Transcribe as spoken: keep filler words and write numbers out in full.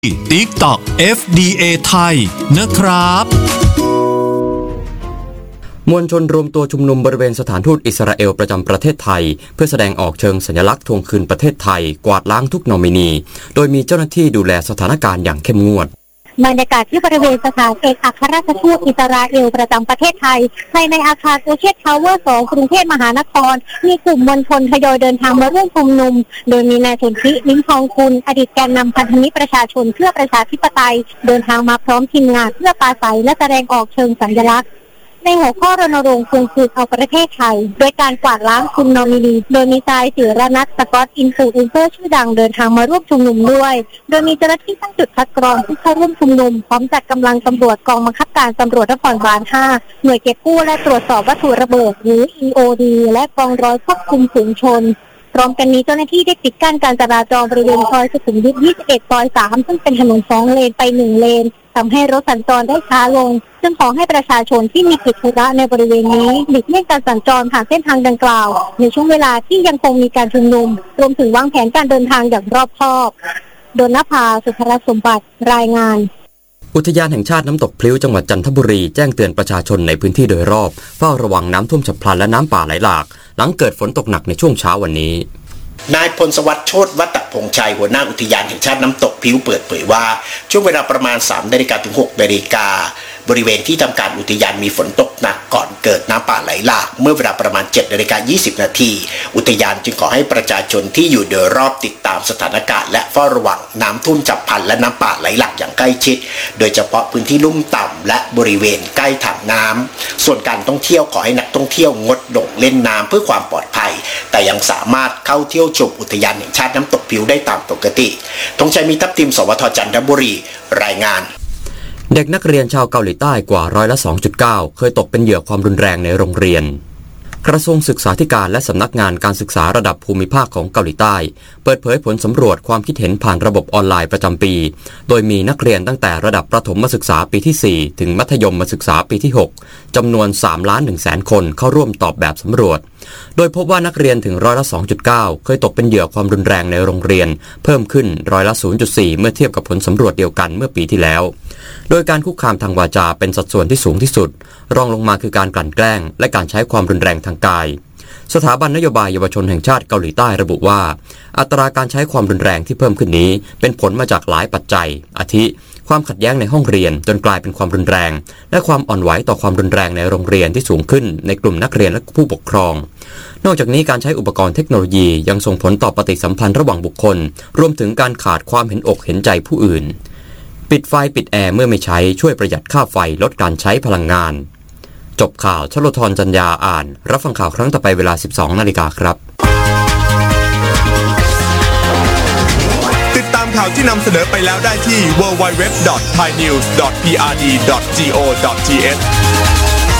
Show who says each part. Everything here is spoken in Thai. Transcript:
Speaker 1: TikTok เอฟ ดี เอ ไทยนะครับ
Speaker 2: มวลชนรวมตัวชุมนุมบริเวณสถานทูตอิสราเอลประจำประเทศไทยเพื่อแสดงออกเชิงสัญลักษณ์ทวงคืนประเทศไทยกวาดล้างทุกนอมินีโดยมีเจ้าหน้าที่ดูแลสถานการณ์อย่างเข้มงวด
Speaker 3: บรรยากาศที่บริเวณสถานเอกอัครราชทูตอิสราเอลประจำประเทศไทยภายในอาคารโอเชียนทาวเวอร์สองกรุงเทพมหานครมีกลุ่มมวลชนทยอยเดินทางมาร่วมชุมนุมโดยมีนายสนธิลิ้มทองกุลอดีตแกนนำพันธมิตรประชาชนเพื่อประชาธิปไตยเดินทางมาพร้อมทีมงานเพื่อปราศัยและแสดงออกเชิงสัญลักษณ์ในหัวข้อรณรงค์ทวงคืนเอาประเทศไทยโดยการกวาดล้างคุณนอมินีโดยมีทรายศิรนัทสกอตอินฟลูเอนเซอร์ชื่อดังเดินทางมาร่วมชุมนุมด้วยโดยมีเจ้าหน้าที่ตั้งจุดคัดกรองผู้เข้าร่วมชุมนุมพร้อมจัดกำลังตำรวจกองบังคับการตำรวจนครบาลห้าหน่วยเก็บกู้และตรวจสอบวัตถุระเบิดหรือ อี โอ ดี และกองร้อยควบคุมฝูงชนพร้อมกันนี้เจ้าหน้าที่ได้ปิดกั้นการจราจรบริเวณซอยสุขุมวิทยี่สิบเอ็ดซอยสามซึ่งเป็นถนนสองเลนไปหนึ่งเลนทำให้รถสัญจรได้ช้าลงจึงขอให้ประชาชนที่มีกิจธุระในบริเวณนี้หลีกเลี่ยงการสัญจรผ่านเส้นทางดังกล่าวในช่วงเวลาที่ยังคงมีการชุมนุมรวมถึงวางแผนการเดินทางอย่างรอบคอบดลนภาสุภรสมบัติรายงาน
Speaker 2: อุทยานแห่งชาติน้ำตกพลิ้วจังหวัดจันทบุรีแจ้งเตือนประชาชนในพื้นที่โดยรอบเฝ้าระวังน้ำท่วมฉับพลันและน้ำป่าไหลหลากหลังเกิดฝนตกหนักในช่วงเช้าวันนี้
Speaker 4: นายพลสวัสดิ์โชติวัตพงษ์ชัยหัวหน้าอุทยานแห่งชาติน้ำตกพลิ้วเปิดเผยว่าช่วงเวลาประมาณสามนาฬิกาถึงหกนาฬิกาบริเวณที่ทำการอุทยานมีฝนตกหนักก่อนเกิดน้ำป่าไหลหลากเมื่อเวลาประมาณเจ็ดนาฬิกายี่สิบนาทีอุทยานจึงขอให้ประชาชนที่อยู่โดยรอบติดตามสถานการณ์และเฝ้าระวังน้ำท่วมฉับพลันและน้ำป่าไหลหลากอย่างใกล้ชิดโดยเฉพาะพื้นที่ลุ่มต่ำและบริเวณใกล้ถังน้ำส่วนการท่องเที่ยวขอให้นักท่องเที่ยวงดลงเล่นน้ำเพื่อความปลอดภัยแต่ยังสามารถเข้าเที่ยวชมอุทยานแห่งชาติน้ำตกพลิ้วได้ตามปกติธงชัยมีทัพทีมสวทจันทบุรีรายงาน
Speaker 2: เด็กนักเรียนชาวเกาหลีใต้กว่าร้อยละ สองจุดเก้า เคยตกเป็นเหยื่อความรุนแรงในโรงเรียนกระทรวงศึกษาธิการและสำนักงานการศึกษาระดับภูมิภาคของเกาหลีใต้เปิดเผยผลสำรวจความคิดเห็นผ่านระบบออนไลน์ประจำปีโดยมีนักเรียนตั้งแต่ระดับประถมศึกษาปีที่สี่ถึงมัธยมศึกษาปีที่หกจำนวน สามล้านหนึ่งแสนคนเข้าร่วมตอบแบบสำรวจโดยพบว่านักเรียนถึงร้อยละ สองจุดเก้า เคยตกเป็นเหยื่อความรุนแรงในโรงเรียนเพิ่มขึ้นร้อยละ ศูนย์จุดสี่ เมื่อเทียบกับผลสำรวจเดียวกันเมื่อปีที่แล้วโดยการคุกคามทางวาจาเป็นสัดส่วนที่สูงที่สุดรองลงมาคือการกลั่นแกล้งและการใช้ความรุนแรงทางกายสถาบันนโยบายเยาวชนแห่งชาติเกาหลีใต้ระบุว่าอัตราการใช้ความรุนแรงที่เพิ่มขึ้นนี้เป็นผลมาจากหลายปัจจัยอาทิความขัดแย้งในห้องเรียนจนกลายเป็นความรุนแรงและความอ่อนไหวต่อความรุนแรงในโรงเรียนที่สูงขึ้นในกลุ่มนักเรียนและผู้ปกครองนอกจากนี้การใช้อุปกรณ์เทคโนโลยียังส่งผลต่อปฏิสัมพันธ์ระหว่างบุคคลรวมถึงการขาดความเห็นอกเห็นใจผู้อื่นปิดไฟปิดแอร์เมื่อไม่ใช้ช่วยประหยัดค่าไฟลดการใช้พลังงานจบข่าวชลธรจัญญาอ่านรับฟังข่าวครั้งต่อไปเวลา สิบสองนาฬิกาครับ
Speaker 5: ติดตามข่าวที่นำเสนอไปแล้วได้ที่ ดับเบิลยู ดับเบิลยู ดับเบิลยู ดอท ไทยนิวส์ ดอท พี อาร์ ดี ดอท โก ดอท ที เอช